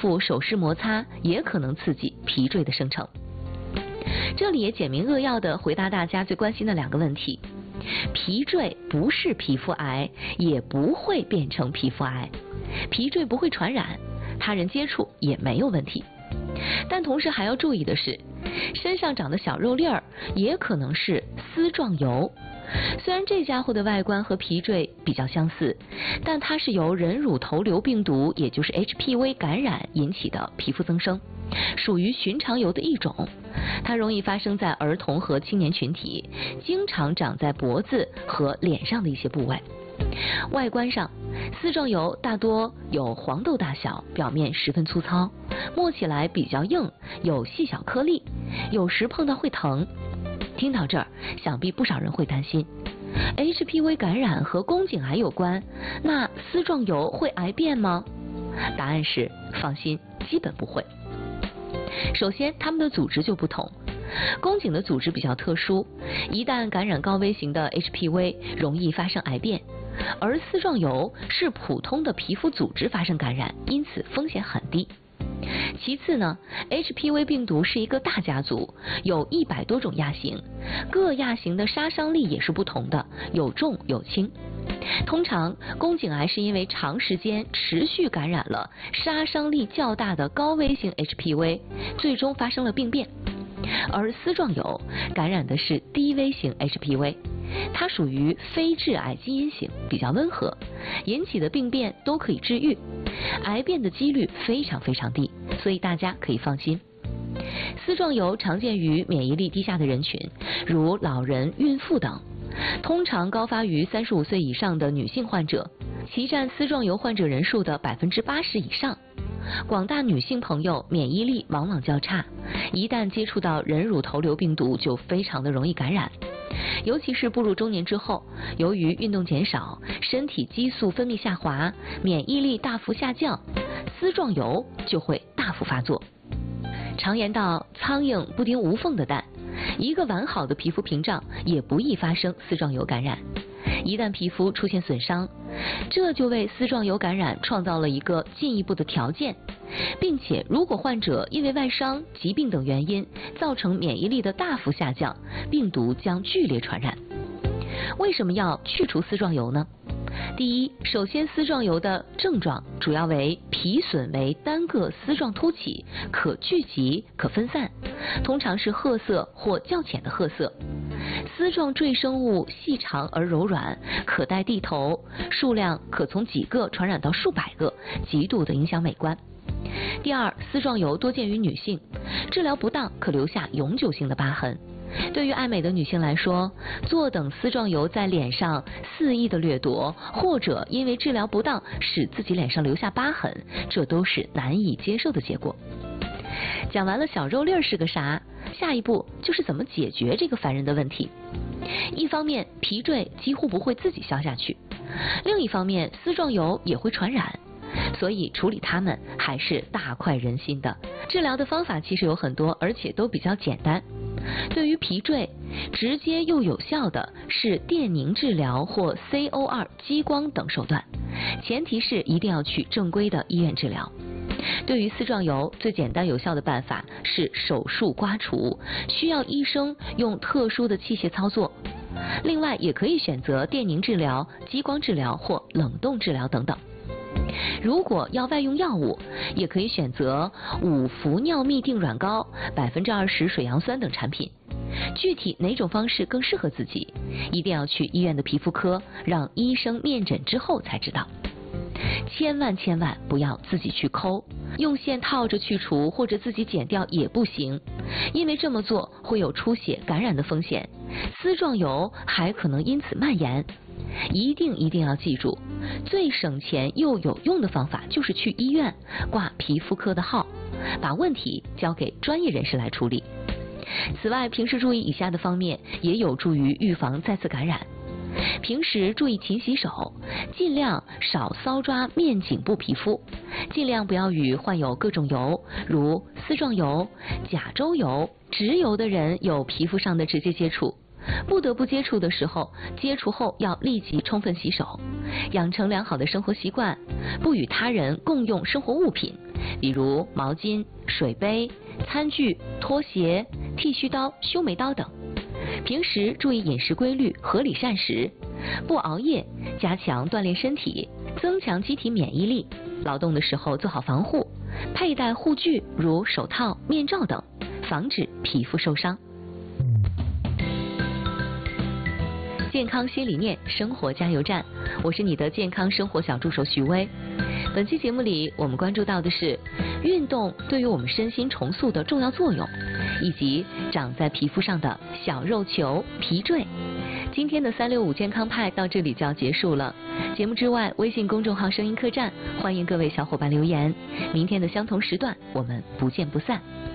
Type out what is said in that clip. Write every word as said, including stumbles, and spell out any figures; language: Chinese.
肤手湿摩擦，也可能刺激皮赘的生成。这里也简明扼要地回答大家最关心的两个问题：皮赘不是皮肤癌，也不会变成皮肤癌，皮赘不会传染，他人接触也没有问题。但同时还要注意的是，身上长的小肉粒儿也可能是丝状疣。虽然这家伙的外观和皮赘比较相似，但它是由人乳头瘤病毒，也就是 H P V 感染引起的皮肤增生，属于寻常疣的一种。它容易发生在儿童和青年群体，经常长在脖子和脸上的一些部位。外观上，丝状疣大多有黄豆大小，表面十分粗糙，摸起来比较硬，有细小颗粒，有时碰到会疼。听到这儿，想必不少人会担心 H P V 感染和宫颈癌有关，那丝状疣会癌变吗？答案是放心，基本不会。首先，它们的组织就不同。宫颈的组织比较特殊，一旦感染高危型的 H P V， 容易发生癌变，而丝状疣是普通的皮肤组织发生感染，因此风险很低。其次呢 ，H P V 病毒是一个大家族，有一百多种亚型，各亚型的杀伤力也是不同的，有重有轻。通常，宫颈癌是因为长时间持续感染了杀伤力较大的高危型 H P V， 最终发生了病变。而丝状疣感染的是低危型 H P V， 它属于非致癌基因型，比较温和，引起的病变都可以治愈，癌变的几率非常非常低，所以大家可以放心。丝状疣常见于免疫力低下的人群，如老人、孕妇等，通常高发于三十五岁以上的女性患者，其占丝状疣患者人数的百分之八十以上。广大女性朋友免疫力往往较差，一旦接触到人乳头瘤病毒就非常的容易感染。尤其是步入中年之后，由于运动减少，身体激素分泌下滑，免疫力大幅下降，丝状疣就会大幅发作。常言道，苍蝇不叮无缝的蛋，一个完好的皮肤屏障也不易发生丝状疣感染。一旦皮肤出现损伤，这就为丝状疣感染创造了一个进一步的条件，并且如果患者因为外伤、疾病等原因造成免疫力的大幅下降，病毒将剧烈传染。为什么要去除丝状疣呢？第一，首先丝状疣的症状主要为皮损为单个丝状凸起，可聚集可分散，通常是褐色或较浅的褐色。丝状赘生物细长而柔软，可带地头，数量可从几个传染到数百个，极度的影响美观。第二，丝状疣多见于女性，治疗不当可留下永久性的疤痕。对于爱美的女性来说，坐等丝状疣在脸上肆意的掠夺，或者因为治疗不当使自己脸上留下疤痕，这都是难以接受的结果。讲完了小肉粒是个啥，下一步就是怎么解决这个烦人的问题。一方面，皮赘几乎不会自己消下去，另一方面，丝状疣也会传染，所以处理它们还是大快人心的。治疗的方法其实有很多，而且都比较简单。对于皮赘，直接又有效的是电凝治疗或 C O 二 激光等手段，前提是一定要去正规的医院治疗。对于丝状疣，最简单有效的办法是手术刮除，需要医生用特殊的器械操作。另外，也可以选择电凝治疗、激光治疗或冷冻治疗等等。如果要外用药物，也可以选择五氟尿嘧啶软膏、百分之二十水杨酸等产品。具体哪种方式更适合自己，一定要去医院的皮肤科，让医生面诊之后才知道。千万千万不要自己去抠，用线套着去除或者自己剪掉也不行，因为这么做会有出血感染的风险，丝状疣还可能因此蔓延。一定一定要记住，最省钱又有用的方法就是去医院挂皮肤科的号，把问题交给专业人士来处理。此外，平时注意以下的方面也有助于预防再次感染。平时注意勤洗手，尽量少搔抓面颈部皮肤，尽量不要与患有各种疣，如丝状疣、甲周疣、直疣的人有皮肤上的直接接触。不得不接触的时候，接触后要立即充分洗手，养成良好的生活习惯，不与他人共用生活物品， 比如毛巾、水杯、餐具、拖鞋、剃须刀、修眉刀等。平时注意饮食规律，合理膳食，不熬夜，加强锻炼身体，增强机体免疫力。劳动的时候做好防护，佩戴护具如手套、面罩等，防止皮肤受伤。健康新理念，生活加油站，我是你的健康生活小助手徐薇。本期节目里，我们关注到的是运动对于我们身心重塑的重要作用，以及长在皮肤上的小肉球皮赘。今天的三六五健康派到这里就要结束了。节目之外，微信公众号声音客栈，欢迎各位小伙伴留言。明天的相同时段，我们不见不散。